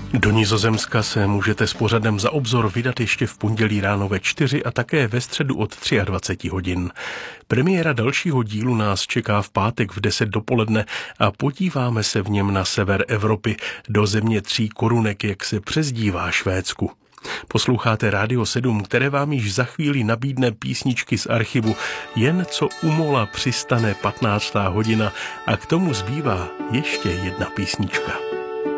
Do Nizozemska se můžete s pořadem Za obzor vydat ještě v pondělí ráno ve 4 a také ve středu od 23 hodin. Premiéra dalšího dílu nás čeká v pátek v 10 dopoledne a podíváme se v něm na sever Evropy, do země 3 korunek, jak se přezdívá Švédsku. Posloucháte Rádio 7, které vám již za chvíli nabídne písničky z archivu, jen co u mola přistane 15. hodina a k tomu zbývá ještě jedna písnička.